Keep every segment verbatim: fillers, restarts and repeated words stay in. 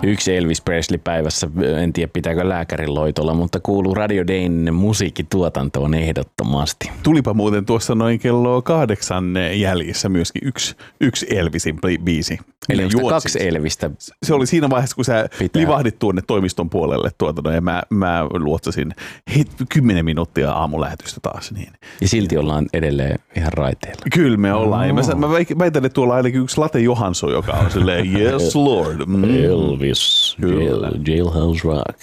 Yksi Elvis Presley päivässä, en tiedä pitääkö lääkärin loitolla, mutta kuuluu Radio Dayn musiikkituotantoon ehdottomasti. Tulipa muuten tuossa noin kello kahdeksan jäljissä myöskin yksi, yksi Elvisin biisi. Eli onko kaksi Elvistä? Se oli siinä vaiheessa, kun sä pitää. livahdit tuonne toimiston puolelle tuota, ja mä, mä luotsasin kymmenen minuuttia aamulähetystä taas. Niin. Ja silti ollaan edelleen ihan raiteilla. Kyllä me ollaan. Oh. Ja mä, mä väitän, että tuolla ainakin yksi Late Johansson, joka on silleen, yes lord. Mm. Elvis, jail, Jailhouse Rock.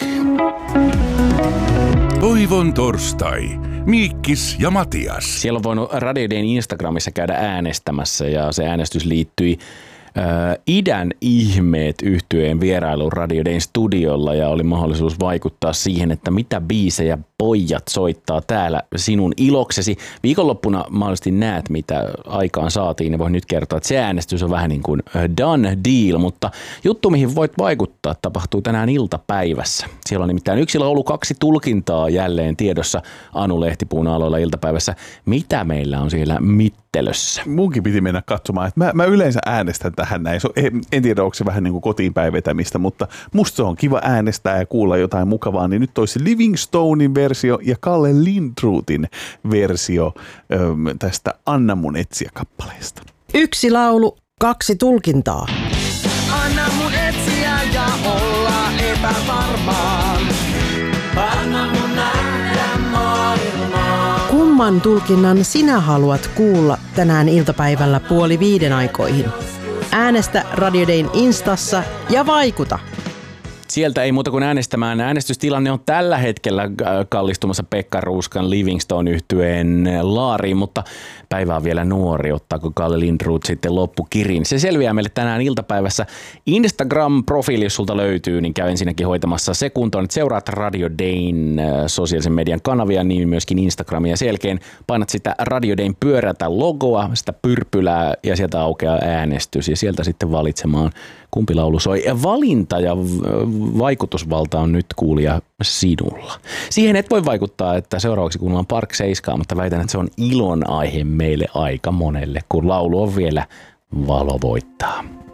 Toivon torstai. Miikkis ja Matias. Siellä on voinut Radio Dayn Instagramissa käydä äänestämässä ja se äänestys liittyi äh, Idän ihmeet -yhtyeen vierailuun Radio Dayn studiolla ja oli mahdollisuus vaikuttaa siihen, että mitä biisejä pojat soittaa täällä sinun iloksesi. Viikonloppuna mahdollisesti näet, mitä aikaan saatiin ja voin nyt kertoa, että se äänestys on vähän niin kuin done deal, mutta juttu, mihin voit vaikuttaa, tapahtuu tänään iltapäivässä. Siellä on nimittäin yksi laulu, kaksi tulkintaa jälleen tiedossa Anu Lehtipuun aloilla iltapäivässä. Mitä meillä on siellä mittelössä? Munkin piti mennä katsomaan, että mä, mä yleensä äänestän tähän näin. En, en tiedä, onko se vähän niin kuin kotiin päivetämistä, mutta musta se on kiva äänestää ja kuulla jotain mukavaa, niin nyt olisi Livingstonein versio ja Kalle Lindruthin versio ähm, tästä Anna mun etsiä -kappaleesta. Yksi laulu, kaksi tulkintaa. Anna mun etsiä ja olla epävarmaan. Anna mun nähdä maailmaa. Kumman tulkinnan sinä haluat kuulla tänään iltapäivällä puoli viiden aikoihin? Äänestä Radio Dayn Instassa ja vaikuta! Sieltä ei muuta kuin äänestämään. Äänestystilanne on tällä hetkellä kallistumassa Pekka Ruuskan Livingstone-yhtyeen laariin, mutta päivä on vielä nuori. Ottaako Kalle Lindroth sitten loppukirin? Se selviää meille tänään iltapäivässä. Instagram-profiili, jos sulta löytyy, niin käy ensinnäkin hoitamassa se kuntoon, että seuraat Radio Dayn sosiaalisen median kanavia, niin myöskin Instagramia. Ja sen jälkeen painat sitä Radio Dayn pyörätä logoa, sitä pyrpylää ja sieltä aukeaa äänestys ja sieltä sitten valitsemaan, kumpi laulu soi. Ja valinta ja vaikutusvalta on nyt kuulija sinulla. Siihen et voi vaikuttaa, että seuraavaksi kuunnellaan Park seiskaa, mutta väitän, että se on ilon aihe meille aika monelle, kun laulu on vielä Valo voittaa.